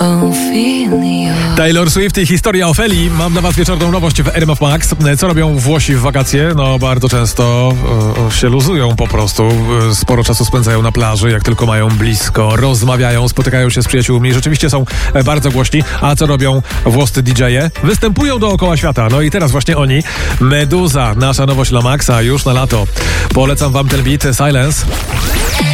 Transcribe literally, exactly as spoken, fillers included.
Taylor Swift i historia Ofeli. Mam dla was wieczorną nowość w R M F Max. Co robią Włosi w wakacje? No bardzo często e, się luzują po prostu. Sporo czasu spędzają na plaży, jak tylko mają blisko. Rozmawiają, spotykają się z przyjaciółmi. Rzeczywiście są bardzo głośni. A co robią włoscy didżeje? Występują dookoła świata. No i teraz właśnie oni. Meduza, nasza nowość dla Maxa już na lato. Polecam wam ten beat Silence.